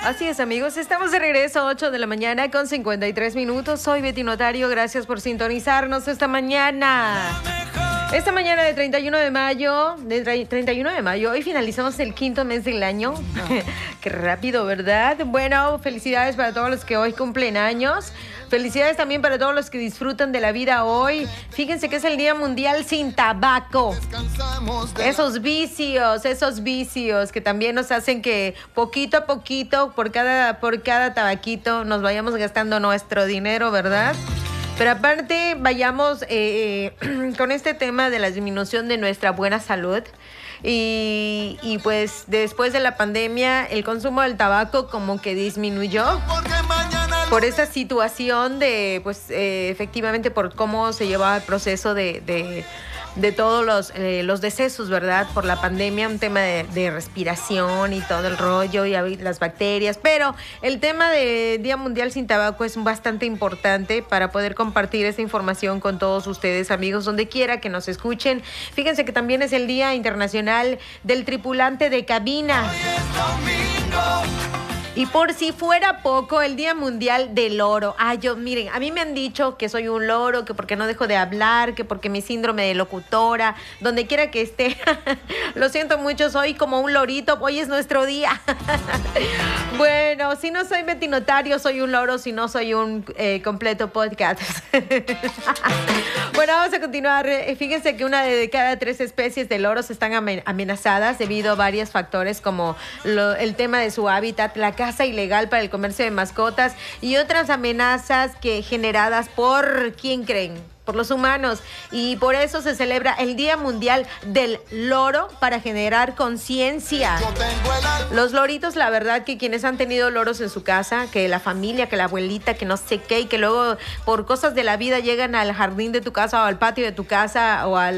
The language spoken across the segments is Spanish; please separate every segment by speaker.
Speaker 1: Así es, amigos, estamos de regreso, 8 de la mañana con 53 minutos. Soy Betty Notario, gracias por sintonizarnos esta mañana. Esta mañana de 31 de mayo, hoy finalizamos el quinto mes del año. Qué rápido, ¿verdad? Bueno, felicidades para todos los que hoy cumplen años. Felicidades también para todos los que disfrutan de la vida hoy. Fíjense que es el Día Mundial sin Tabaco. Esos vicios que también nos hacen que poquito a poquito, por cada tabaquito, nos vayamos gastando nuestro dinero, ¿verdad? Pero aparte, vayamos con este tema de la disminución de nuestra buena salud. Y pues después de la pandemia, el consumo del tabaco como que disminuyó por esa situación de, pues, efectivamente, por cómo se llevaba el proceso de todos los decesos, ¿verdad? Por la pandemia, un tema de respiración y todo el rollo y las bacterias. Pero el tema de Día Mundial sin Tabaco es bastante importante para poder compartir esta información con todos ustedes, amigos, donde quiera que nos escuchen. Fíjense que también es el Día Internacional del Tripulante de Cabina. Y por si fuera poco, el Día Mundial del Loro. Miren, a mí me han dicho que soy un loro, que porque no dejo de hablar, que porque mi síndrome de locutora, donde quiera que esté. Lo siento mucho, soy como un lorito, hoy es nuestro día. Bueno, si no soy Betty Notario, soy un loro, si no soy un completo podcast. Bueno, vamos a continuar. Fíjense que una de cada 3 especies de loros están amenazadas debido a varios factores como el tema de su hábitat, la caza ilegal para el comercio de mascotas y otras amenazas generadas por, ¿quién creen? Por los humanos, y por eso se celebra el Día Mundial del Loro para generar conciencia. Los loritos, la verdad que quienes han tenido loros en su casa, que la familia, que la abuelita, que no sé qué, y que luego por cosas de la vida llegan al jardín de tu casa o al patio de tu casa o a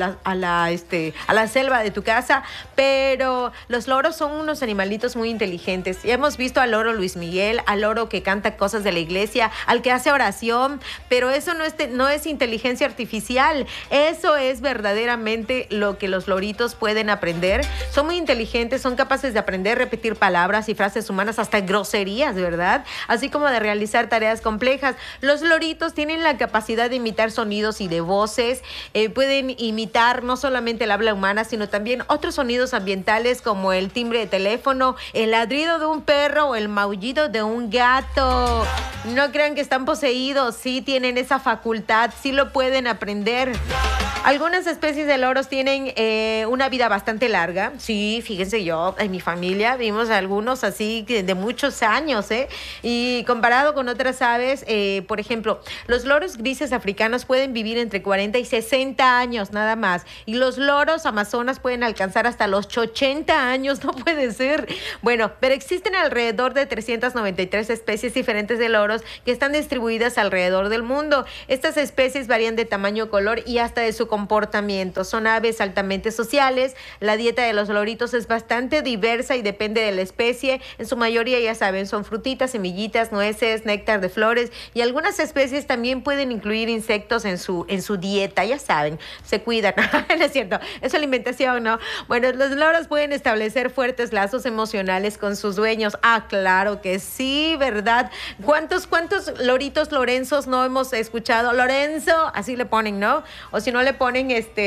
Speaker 1: la selva de tu casa, pero los loros son unos animalitos muy inteligentes. Y hemos visto al loro Luis Miguel, al loro que canta cosas de la iglesia, al que hace oración, pero eso no es inteligencia artificial, eso es verdaderamente lo que los loritos pueden aprender. Son muy inteligentes, son capaces de aprender, repetir palabras y frases humanas, hasta groserías, ¿verdad? Así como de realizar tareas complejas. Los loritos tienen la capacidad de imitar sonidos y de voces, pueden imitar no solamente el habla humana, sino también otros sonidos ambientales como el timbre de teléfono, el ladrido de un perro o el maullido de un gato. No crean que están poseídos, sí tienen esa facultad, sí lo pueden aprender. Algunas especies de loros tienen una vida bastante larga. Sí, fíjense, yo en mi familia vimos algunos así de muchos años, y comparado con otras aves, por ejemplo, los loros grises africanos pueden vivir entre 40 y 60 años nada más, y los loros amazonas pueden alcanzar hasta los 80 años, no puede ser. Bueno, pero existen alrededor de 393 especies diferentes de loros que están distribuidas alrededor del mundo. Estas especies varían de tamaño, color y hasta de su comportamiento. Son aves altamente sociales. La dieta de los loritos es bastante diversa y depende de la especie. En su mayoría, ya saben, son frutitas, semillitas, nueces, néctar de flores, y algunas especies también pueden incluir insectos en su dieta. Ya saben, se cuidan. No es cierto, es alimentación, ¿no? Bueno, los loros pueden establecer fuertes lazos emocionales con sus dueños. Claro que sí, ¿verdad? ¿Cuántos loritos Lorenzos no hemos escuchado? Lorenzo, así le ponen, ¿no? O si no le ponen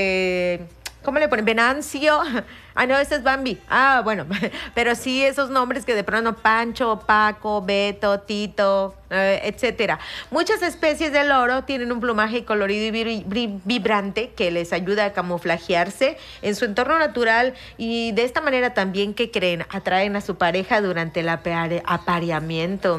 Speaker 1: ¿cómo le ponen? Venancio. No, ese es Bambi. Bueno, pero sí esos nombres que de pronto Pancho, Paco, Beto, Tito, etcétera. Muchas especies de loro tienen un plumaje colorido y vibrante que les ayuda a camuflajearse en su entorno natural, y de esta manera también, ¿qué creen? Atraen a su pareja durante el apareamiento.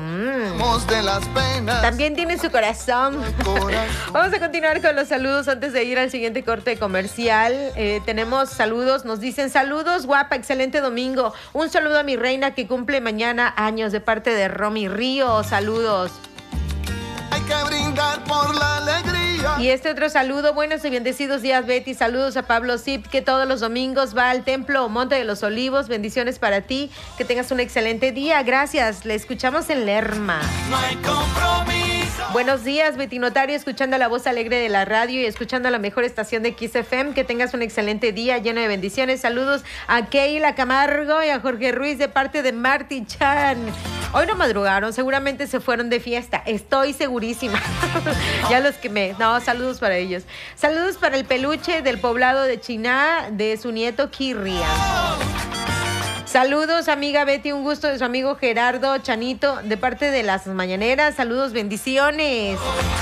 Speaker 1: También tienen su corazón. Vamos a continuar con los saludos antes de ir al siguiente corte comercial. Tenemos saludos, nos dicen saludos, guapa, excelente domingo. Un saludo a mi reina que cumple mañana años de parte de Romy Río. Saludos.
Speaker 2: Hay que brindar por la alegría.
Speaker 1: Y este otro saludo, buenos y bendecidos días, Betty. Saludos a Pablo Zip, que todos los domingos va al templo Monte de los Olivos. Bendiciones para ti, que tengas un excelente día. Gracias, le escuchamos en Lerma.
Speaker 2: No hay compromiso.
Speaker 1: Buenos días, Betty Notario, escuchando la voz alegre de la radio y escuchando la mejor estación de Kiss FM. Que tengas un excelente día lleno de bendiciones. Saludos a Keila Camargo y a Jorge Ruiz de parte de Marty Chan. Hoy no madrugaron, seguramente se fueron de fiesta, estoy segurísima. Ya los que No, saludos para ellos. Saludos para el peluche del poblado de Chiná, de su nieto Kirria. Saludos, amiga Betty, un gusto de su amigo Gerardo Chanito, de parte de las mañaneras. Saludos, bendiciones.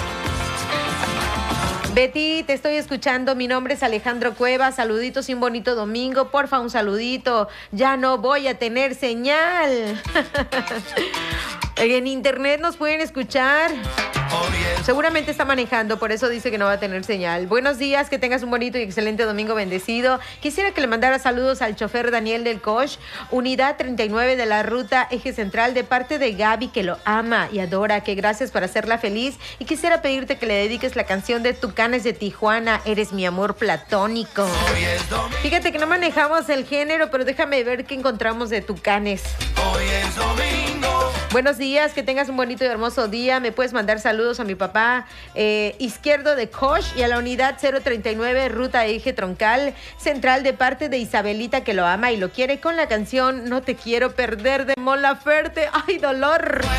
Speaker 1: Betty, te estoy escuchando. Mi nombre es Alejandro Cuevas. Saluditos y un bonito domingo. Porfa, un saludito. Ya no voy a tener señal. En internet nos pueden escuchar. Seguramente está manejando, por eso dice que no va a tener señal. Buenos días, que tengas un bonito y excelente domingo bendecido. Quisiera que le mandara saludos al chofer Daniel del Coch, unidad 39 de la ruta Eje Central, de parte de Gaby, que lo ama y adora, que gracias por hacerla feliz. Y quisiera pedirte que le dediques la canción de Tucanes de Tijuana, Eres mi amor platónico. Fíjate que no manejamos el género, pero déjame ver qué encontramos de Tucanes.
Speaker 2: Hoy es domingo.
Speaker 1: Buenos días, que tengas un bonito y hermoso día. Me puedes mandar saludos a mi papá izquierdo de Coch y a la unidad 039 ruta Eje Troncal Central, de parte de Isabelita, que lo ama y lo quiere, con la canción No te quiero perder de Mon Laferte. ¡Ay, dolor!